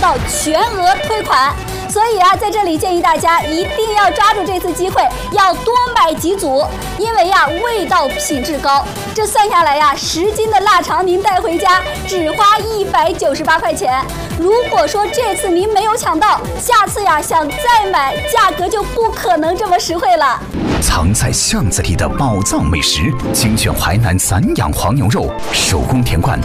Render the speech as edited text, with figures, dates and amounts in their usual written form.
到全额退款。所以啊，在这里建议大家一定要抓住这次机会，要多买几组，因为呀，味道品质高。这算下来呀，10斤的腊肠您带回家只花198块钱。如果说这次您没有抢到，下次呀想再买，价格就不可能这么实惠了。 藏在巷子里的宝藏美食，精选淮南散养黄牛肉，手工田罐